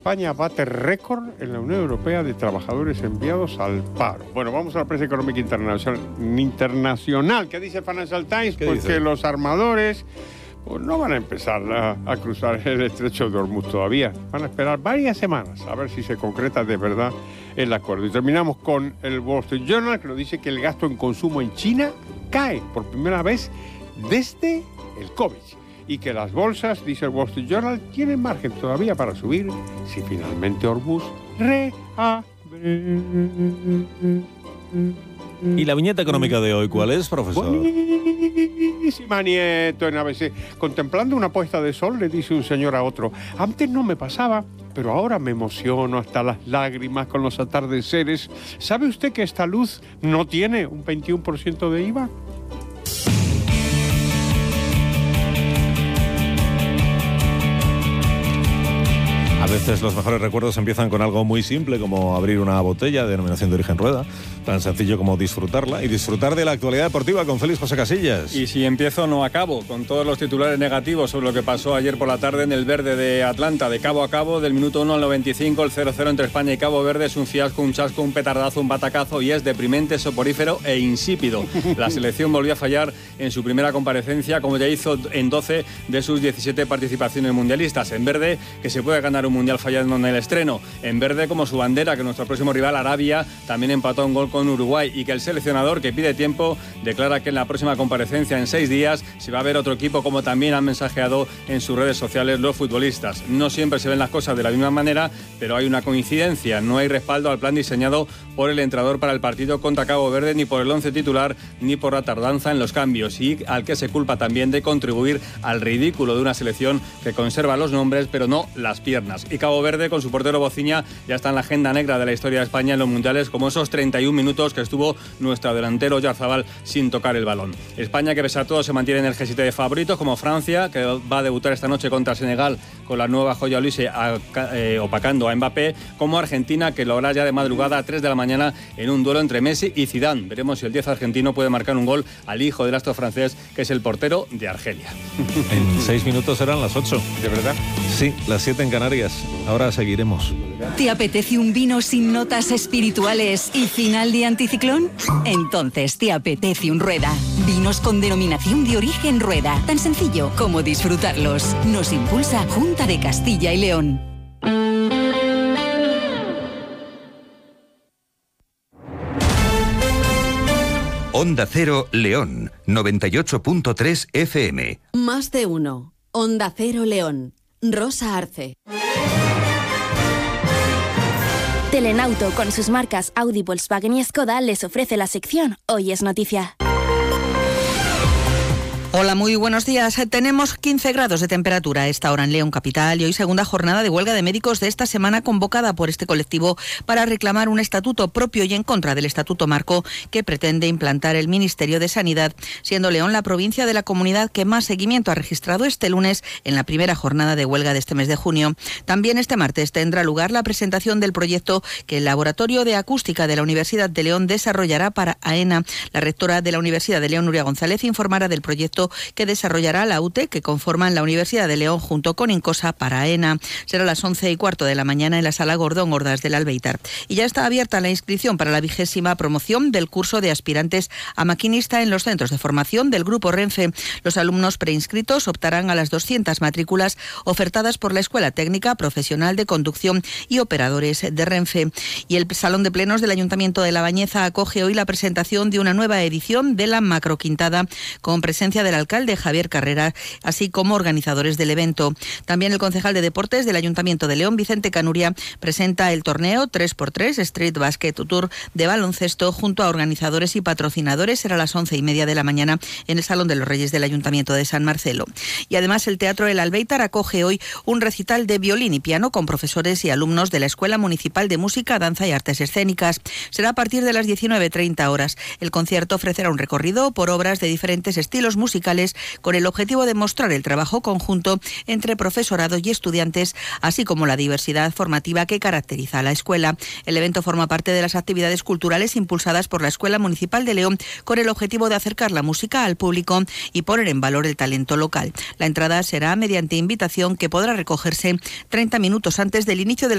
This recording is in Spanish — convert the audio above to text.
España bate récord en la Unión Europea de trabajadores enviados al paro. Bueno, vamos a la prensa económica internacional. ¿Qué dice Financial Times? Pues que los armadores pues no van a empezar a cruzar el estrecho de Hormuz todavía. Van a esperar varias semanas a ver si se concreta de verdad el acuerdo. Y terminamos con el Wall Street Journal, que nos dice que el gasto en consumo en China cae por primera vez desde el COVID. Y que las bolsas, dice el Wall Street Journal, tienen margen todavía para subir si finalmente Hormuz reabre. ¿Y la viñeta económica de hoy cuál es, profesor? Buenísima, Nieto, en ABC. Contemplando una puesta de sol, le dice un señor a otro: antes no me pasaba, pero ahora me emociono hasta las lágrimas con los atardeceres. ¿Sabe usted que esta luz no tiene un 21% de IVA? A veces los mejores recuerdos empiezan con algo muy simple, como abrir una botella de denominación de origen Rueda, tan sencillo como disfrutarla y disfrutar de la actualidad deportiva con Félix José Casillas. Y si empiezo no acabo, con todos los titulares negativos sobre lo que pasó ayer por la tarde en el Verde de Atlanta, de cabo a cabo, del minuto 1 al 95, el 0-0 entre España y Cabo Verde es un fiasco, un chasco, un petardazo, un batacazo y es deprimente, soporífero e insípido. La selección volvió a fallar en su primera comparecencia, como ya hizo en 12 de sus 17 participaciones mundialistas. En verde, que se puede ganar un mundial fallando en el estreno. En verde, como su bandera, que nuestro próximo rival, Arabia, también empató un gol con Uruguay, y que el seleccionador, que pide tiempo, declara que en la próxima comparecencia, en 6 días, se va a ver otro equipo, como también han mensajeado en sus redes sociales los futbolistas. No siempre se ven las cosas de la misma manera, pero hay una coincidencia. No hay respaldo al plan diseñado por el entrenador para el partido contra Cabo Verde, ni por el 11 titular, ni por la tardanza en los cambios, y al que se culpa también de contribuir al ridículo de una selección que conserva los nombres, pero no las piernas. Y Cabo Verde, con su portero Bociña, ya está en la agenda negra de la historia de España en los mundiales, como esos 31 minutos que estuvo nuestro delantero Oyarzabal sin tocar el balón. España, que pese a todo se mantiene en el G7 de favoritos, como Francia, que va a debutar esta noche contra Senegal con la nueva joya Olise opacando a Mbappé, como Argentina, que lo hará ya de madrugada a 3 de la mañana en un duelo entre Messi y Zidane. Veremos si el 10 argentino puede marcar un gol al hijo del astro francés, que es el portero de Argelia. En 6 minutos serán las 8. ¿De verdad? Sí, las 7 en Canarias. Ahora seguiremos. ¿Te apetece un vino sin notas espirituales y final de anticiclón? Entonces te apetece un Rueda. Vinos con denominación de origen Rueda. Tan sencillo como disfrutarlos. Nos impulsa Junta de Castilla y León. Onda Cero León, 98.3 FM. Más de uno. Onda Cero León. Rosa Arce. Telenauto, con sus marcas Audi, Volkswagen y Skoda, les ofrece la sección Hoy es Noticia. Hola, muy buenos días. Tenemos 15 grados de temperatura a esta hora en León capital y hoy segunda jornada de huelga de médicos de esta semana convocada por este colectivo para reclamar un estatuto propio y en contra del estatuto marco que pretende implantar el Ministerio de Sanidad, siendo León la provincia de la comunidad que más seguimiento ha registrado este lunes en la primera jornada de huelga de este mes de junio. También este martes tendrá lugar la presentación del proyecto que el Laboratorio de Acústica de la Universidad de León desarrollará para AENA. La rectora de la Universidad de León, Nuria González, informará del proyecto que desarrollará la UTE, que conforman la Universidad de León junto con Incosa para AENA. Será a las 11:15 de la mañana en la Sala Gordón Ordaz del Albéitar. Y ya está abierta la inscripción para la 20ª promoción del curso de aspirantes a maquinista en los centros de formación del Grupo Renfe. Los alumnos preinscritos optarán a las 200 matrículas ofertadas por la Escuela Técnica Profesional de Conducción y Operadores de Renfe. Y el Salón de Plenos del Ayuntamiento de La Bañeza acoge hoy la presentación de una nueva edición de la Macroquintada, con presencia del alcalde Javier Carrera, así como organizadores del evento. También el concejal de Deportes del Ayuntamiento de León, Vicente Canuria, presenta el torneo 3x3 Street Basket Tour de baloncesto junto a organizadores y patrocinadores. Será a las 11:30 de la mañana en el Salón de los Reyes del Ayuntamiento de San Marcelo. Y además el Teatro El Albéitar acoge hoy un recital de violín y piano con profesores y alumnos de la Escuela Municipal de Música, Danza y Artes Escénicas. Será a partir de las 19:30 horas. El concierto ofrecerá un recorrido por obras de diferentes estilos musicales con el objetivo de mostrar el trabajo conjunto entre profesorado y estudiantes, así como la diversidad formativa que caracteriza a la escuela. El evento forma parte de las actividades culturales impulsadas por la Escuela Municipal de León, con el objetivo de acercar la música al público y poner en valor el talento local. La entrada será mediante invitación, que podrá recogerse 30 minutos antes del inicio del